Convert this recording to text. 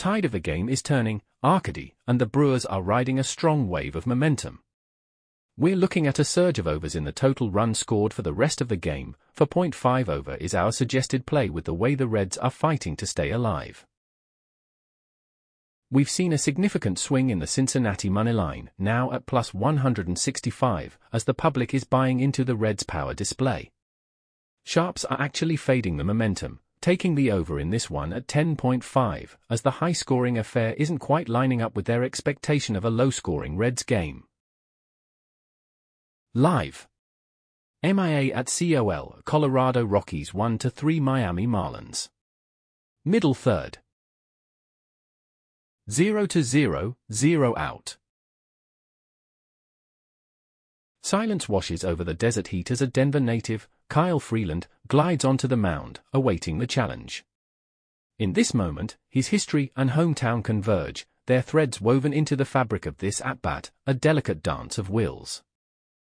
tide of the game is turning. Arcady and the Brewers are riding a strong wave of momentum. We're looking at a surge of overs in the total run scored for the rest of the game. 4.5 over is our suggested play with the way the Reds are fighting to stay alive. We've seen a significant swing in the Cincinnati moneyline, now at plus 165, as the public is buying into the Reds' power display. Sharps are actually fading the momentum, taking the over in this one at 10.5, as the high-scoring affair isn't quite lining up with their expectation of a low-scoring Reds game. Live. MIA at COL, Colorado Rockies 1-3 Miami Marlins. Middle third. 0-0, 0 out. Silence washes over the desert heat as a Denver native, Kyle Freeland, glides onto the mound, awaiting the challenge. In this moment, his history and hometown converge, their threads woven into the fabric of this at-bat, a delicate dance of wills.